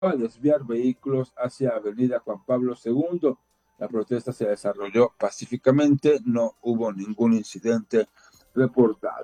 a desviar vehículos hacia Avenida Juan Pablo II. La protesta se desarrolló pacíficamente, no hubo ningún incidente reportado.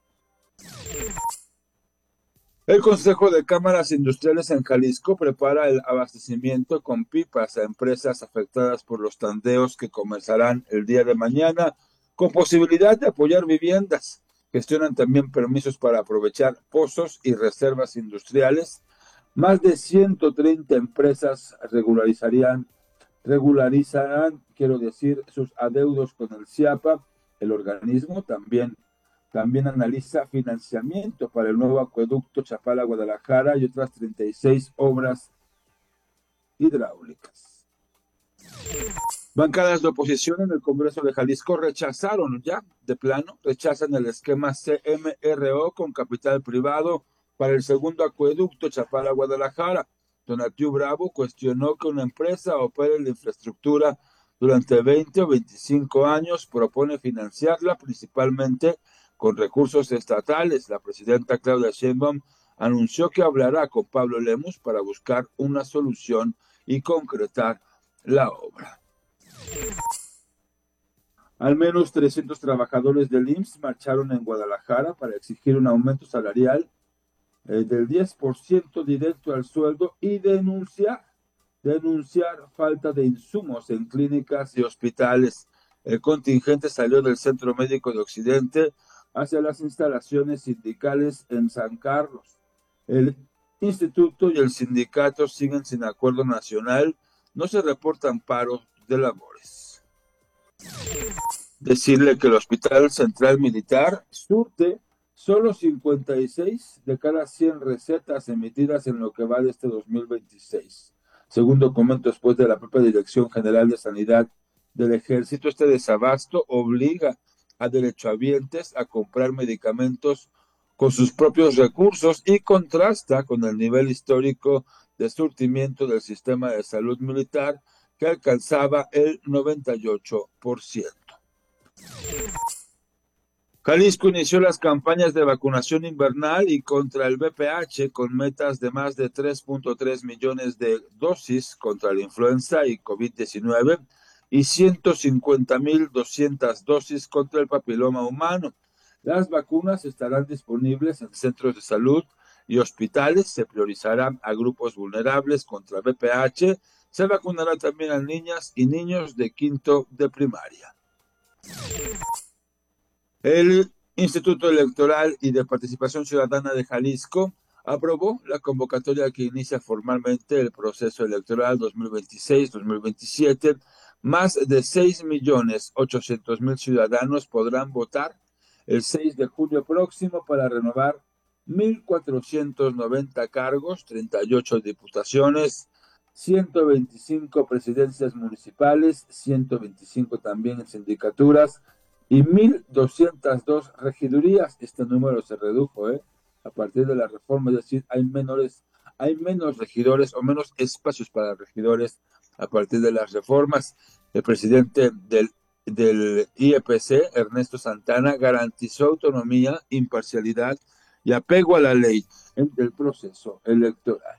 El Consejo de Cámaras Industriales en Jalisco prepara el abastecimiento con pipas a empresas afectadas por los tandeos que comenzarán el día de mañana, con posibilidad de apoyar viviendas. Gestionan también permisos para aprovechar pozos y reservas industriales. Más de 130 empresas regularizarán, quiero decir, sus adeudos con el CIAPA. El organismo también analiza financiamiento para el nuevo acueducto Chapala-Guadalajara y otras 36 obras hidráulicas. Bancadas de oposición en el Congreso de Jalisco rechazan el esquema CMRO con capital privado para el segundo acueducto Chapala-Guadalajara. Donatiu Bravo cuestionó que una empresa opere la infraestructura durante 20 o 25 años, propone financiarla principalmente con recursos estatales. La presidenta Claudia Sheinbaum anunció que hablará con Pablo Lemus para buscar una solución y concretar la obra. Al menos 300 trabajadores del IMSS marcharon en Guadalajara para exigir un aumento salarial del 10% directo al sueldo y denunciar falta de insumos en clínicas y hospitales. El contingente salió del Centro Médico de Occidente hacia las instalaciones sindicales en San Carlos. El instituto y el sindicato siguen sin acuerdo nacional. No se reportan paros de labores. Decirle que el Hospital Central Militar surte solo 56 de cada 100 recetas emitidas en lo que va de este 2026. Según documentos después de la propia Dirección General de Sanidad del Ejército, este desabasto obliga a derechohabientes a comprar medicamentos con sus propios recursos y contrasta con el nivel histórico de surtimiento del sistema de salud militar que alcanzaba el 98%. Jalisco inició las campañas de vacunación invernal y contra el VPH con metas de más de 3.3 millones de dosis contra la influenza y COVID-19 y 150,200 dosis contra el papiloma humano. Las vacunas estarán disponibles en centros de salud y hospitales. Se priorizarán a grupos vulnerables contra VPH. Se vacunará también a niñas y niños de quinto de primaria. El Instituto Electoral y de Participación Ciudadana de Jalisco aprobó la convocatoria que inicia formalmente el proceso electoral 2026-2027. Más de 6,800,000 ciudadanos podrán votar el 6 de junio próximo para renovar 1,490 cargos, 38 diputaciones, 125 presidencias municipales, 125 también en sindicaturas y 1,202 regidurías. Este número se redujo a partir de la reforma, es decir, hay menos regidores o menos espacios para regidores a partir de las reformas. El presidente del IEPC, Ernesto Santana, garantizó autonomía, imparcialidad y apego a la ley en el proceso electoral.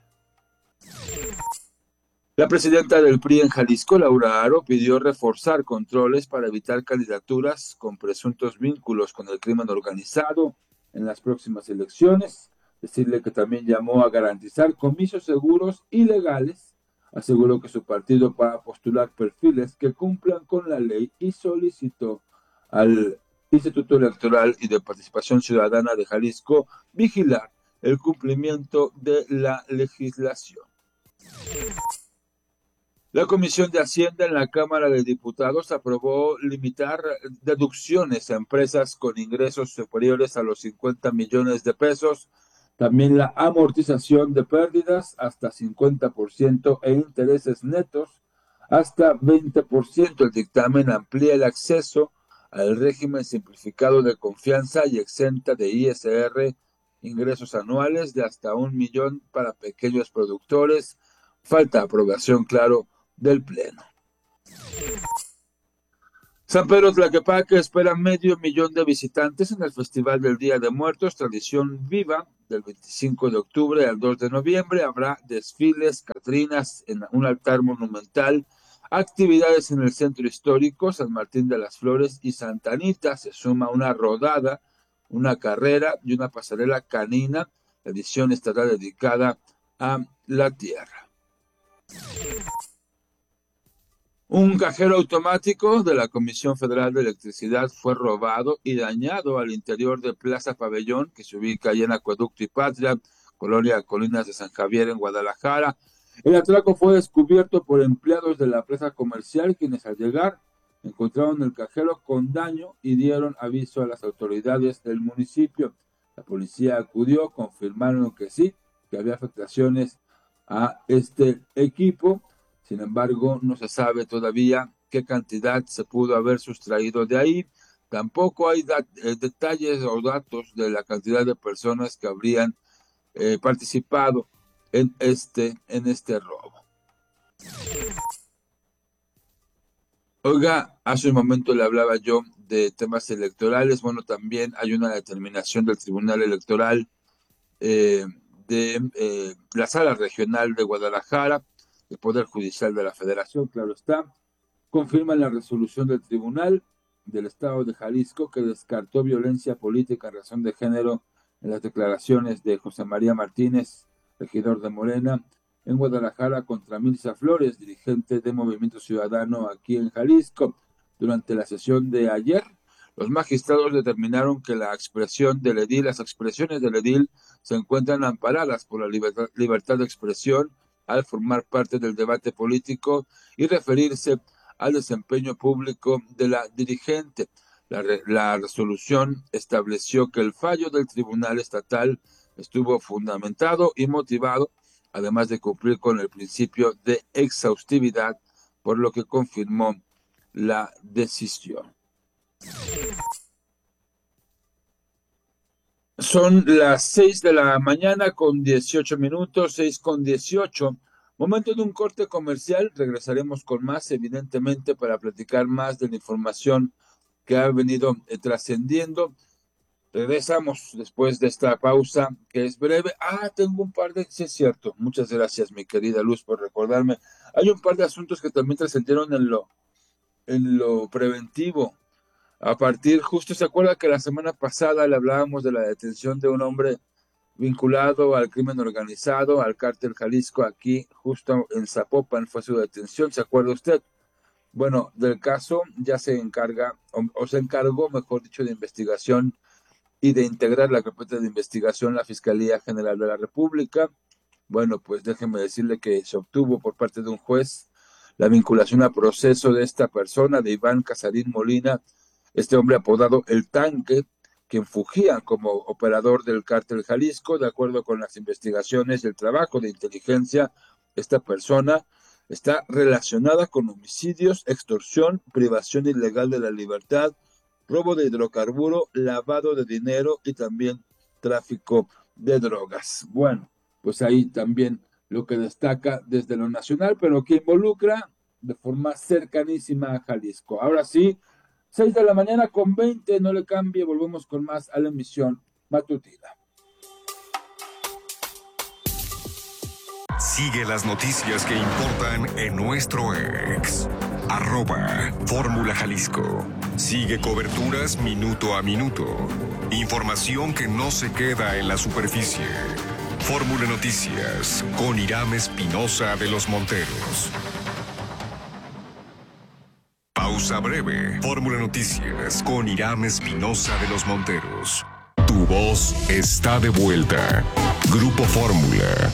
La presidenta del PRI en Jalisco, Laura Aro, pidió reforzar controles para evitar candidaturas con presuntos vínculos con el crimen organizado en las próximas elecciones. Decirle que también llamó a garantizar comicios seguros y legales. Aseguró que su partido va a postular perfiles que cumplan con la ley y solicitó al Instituto Electoral y de Participación Ciudadana de Jalisco vigilar el cumplimiento de la legislación. La Comisión de Hacienda en la Cámara de Diputados aprobó limitar deducciones a empresas con ingresos superiores a los 50 millones de pesos, también la amortización de pérdidas hasta 50% e intereses netos hasta 20%. El dictamen amplía el acceso al régimen simplificado de confianza y exenta de ISR ingresos anuales de hasta 1,000,000 para pequeños productores. Falta aprobación, claro, del Pleno. San Pedro Tlaquepaque espera 500,000 de visitantes en el Festival del Día de Muertos, tradición viva del 25 de octubre al 2 de noviembre. Habrá desfiles, catrinas en un altar monumental, actividades en el centro histórico, San Martín de las Flores y Santa Anita. Se suma una rodada, una carrera y una pasarela canina. La edición estará dedicada a la tierra. Un cajero automático de la Comisión Federal de Electricidad fue robado y dañado al interior de Plaza Pabellón, que se ubica allá en Acueducto y Patria, Colonia Colinas de San Javier, en Guadalajara. El atraco fue descubierto por empleados de la plaza comercial, quienes al llegar encontraron el cajero con daño y dieron aviso a las autoridades del municipio. La policía acudió, confirmaron que sí, que había afectaciones a este equipo. Sin embargo, no se sabe todavía qué cantidad se pudo haber sustraído de ahí. Tampoco hay detalles o datos de la cantidad de personas que habrían participado en este robo. Oiga, hace un momento le hablaba yo de temas electorales. Bueno, también hay una determinación del Tribunal Electoral de la Sala Regional de Guadalajara, el Poder Judicial de la Federación, claro está, confirma la resolución del Tribunal del Estado de Jalisco que descartó violencia política en razón de género en las declaraciones de José María Martínez, regidor de Morena, en Guadalajara, contra Milza Flores, dirigente de Movimiento Ciudadano aquí en Jalisco. Durante la sesión de ayer, los magistrados determinaron que las expresiones del edil se encuentran amparadas por la libertad de expresión al formar parte del debate político y referirse al desempeño público de la dirigente. La resolución estableció que el fallo del Tribunal Estatal estuvo fundamentado y motivado, además de cumplir con el principio de exhaustividad, por lo que confirmó la decisión. Son las 6 de la mañana con 18 minutos, 6:18. Momento de un corte comercial. Regresaremos con más, evidentemente, para platicar más de la información que ha venido trascendiendo. Regresamos después de esta pausa, que es breve. Tengo un par de... Sí, es cierto. Muchas gracias, mi querida Luz, por recordarme. Hay un par de asuntos que también trascendieron en lo preventivo. A partir, justo se acuerda que la semana pasada le hablábamos de la detención de un hombre vinculado al crimen organizado, al cártel Jalisco, aquí justo en Zapopan fue su detención, ¿se acuerda usted? Bueno, del caso ya se encarga, o se encargó, mejor dicho, de investigación y de integrar la carpeta de investigación la Fiscalía General de la República. Bueno, pues déjeme decirle que se obtuvo por parte de un juez la vinculación a proceso de esta persona, de Iván Casarín Molina, este hombre apodado El Tanque, quien fungía como operador del cártel Jalisco. De acuerdo con las investigaciones y el trabajo de inteligencia, esta persona está relacionada con homicidios, extorsión, privación ilegal de la libertad, robo de hidrocarburo, lavado de dinero y también tráfico de drogas. Bueno, pues ahí también lo que destaca desde lo nacional, pero que involucra de forma cercanísima a Jalisco. Ahora sí, 6 de la mañana con 20, no le cambie, volvemos con más a la emisión matutina. Sigue las noticias que importan en nuestro ex. @Fórmula Jalisco. Sigue coberturas minuto a minuto. Información que no se queda en la superficie. Fórmula Noticias con Irán Espinosa de los Monteros. Pausa breve. Fórmula Noticias con Irán Espinosa de los Monteros. Tu voz está de vuelta. Grupo Fórmula.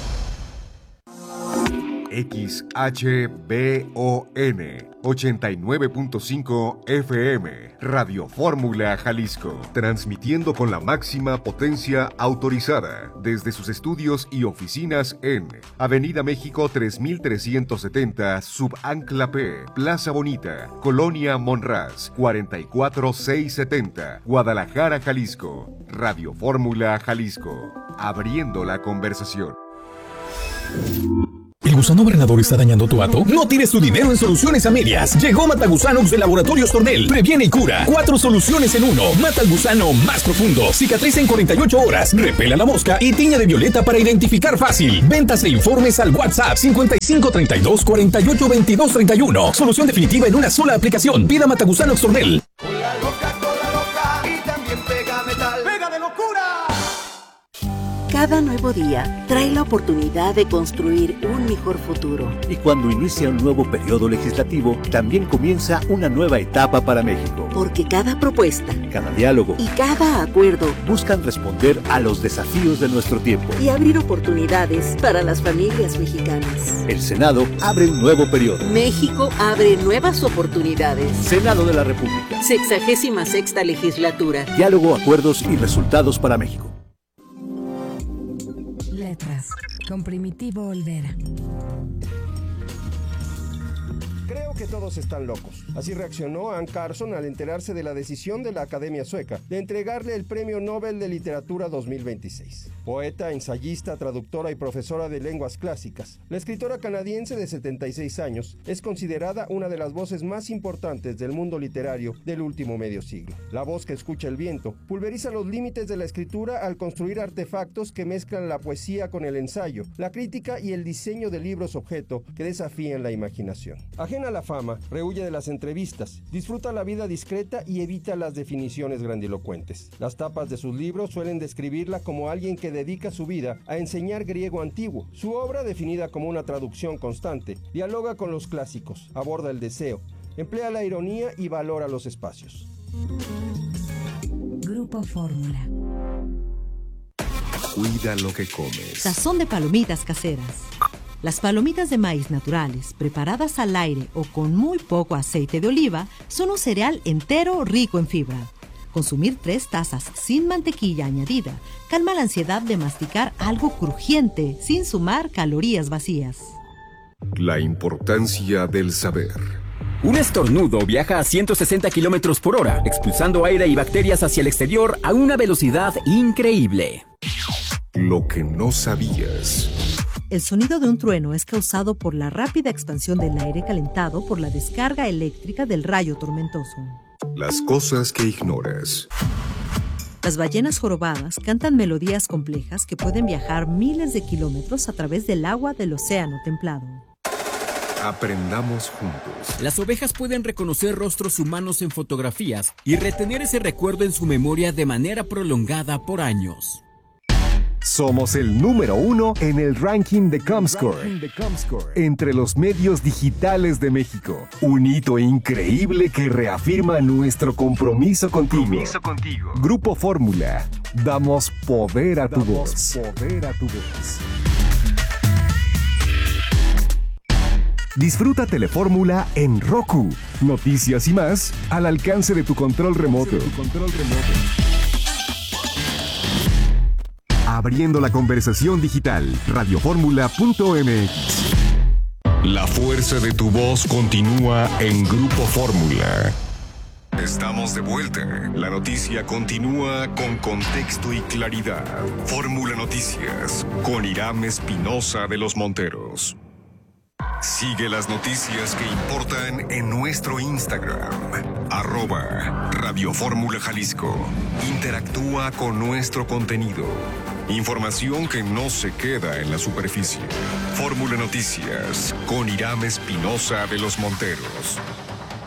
XHBON 89.5 FM, Radio Fórmula Jalisco, transmitiendo con la máxima potencia autorizada desde sus estudios y oficinas en Avenida México 3370, Subancla P, Plaza Bonita, Colonia Monraz, 44670, Guadalajara, Jalisco. Radio Fórmula Jalisco, abriendo la conversación. ¿El gusano barrenador está dañando tu hato? No tires tu dinero en soluciones a medias. Llegó Matagusanox de Laboratorios Tornel. Previene y cura. 4 soluciones en uno. Mata al gusano más profundo. Cicatriza en 48 horas. Repela la mosca y tiña de violeta para identificar fácil. Ventas e informes al WhatsApp 5532 48 22 31. Solución definitiva en una sola aplicación. Pida Matagusanox Tornel. Cola loca y también pega metal. ¡Pega de locura! Cada nuevo día trae la oportunidad de construir un mejor futuro. Y cuando inicia un nuevo periodo legislativo, también comienza una nueva etapa para México. Porque cada propuesta, cada diálogo y cada acuerdo buscan responder a los desafíos de nuestro tiempo y abrir oportunidades para las familias mexicanas. El Senado abre un nuevo periodo. México abre nuevas oportunidades. Senado de la República. 66ª legislatura. Diálogo, acuerdos y resultados para México. Letras, con Primitivo Olvera. Creo que todos están locos. Así reaccionó Anne Carson al enterarse de la decisión de la Academia Sueca de entregarle el Premio Nobel de Literatura 2026. Poeta, ensayista, traductora y profesora de lenguas clásicas, la escritora canadiense de 76 años es considerada una de las voces más importantes del mundo literario del último medio siglo. La voz que escucha el viento pulveriza los límites de la escritura al construir artefactos que mezclan la poesía con el ensayo, la crítica y el diseño de libros objeto que desafían la imaginación. Ajena a la fama, rehuye de las entrevistas, disfruta la vida discreta y evita las definiciones grandilocuentes. Las tapas de sus libros suelen describirla como alguien que dedica su vida a enseñar griego antiguo. Su obra, definida como una traducción constante, dialoga con los clásicos, aborda el deseo, emplea la ironía y valora los espacios. Grupo Fórmula. Cuida lo que comes. Sazón de palomitas caseras. Las palomitas de maíz naturales, preparadas al aire o con muy poco aceite de oliva, son un cereal entero rico en fibra. Consumir 3 tazas sin mantequilla añadida calma la ansiedad de masticar algo crujiente sin sumar calorías vacías. La importancia del saber. Un estornudo viaja a 160 kilómetros por hora, expulsando aire y bacterias hacia el exterior a una velocidad increíble. Lo que no sabías. El sonido de un trueno es causado por la rápida expansión del aire calentado por la descarga eléctrica del rayo tormentoso. Las cosas que ignoras. Las ballenas jorobadas cantan melodías complejas que pueden viajar miles de kilómetros a través del agua del océano templado. Aprendamos juntos. Las ovejas pueden reconocer rostros humanos en fotografías y retener ese recuerdo en su memoria de manera prolongada por años. Somos el número 1 en el ranking de Comscore, entre los medios digitales de México. Un hito increíble que reafirma nuestro compromiso contigo. Grupo Fórmula. Damos poder a tu voz. Disfruta Telefórmula en Roku. Noticias y más al alcance de tu control remoto. Abriendo la conversación digital. Radioformula.mx. La fuerza de tu voz continúa en Grupo Fórmula. Estamos de vuelta. La noticia continúa con contexto y claridad. Fórmula Noticias con Irán Espinosa de los Monteros. Sigue las noticias que importan en nuestro Instagram, @Radio Fórmula Jalisco. Interactúa con nuestro contenido. Información que no se queda en la superficie. Fórmula Noticias con Irán Espinosa de los Monteros.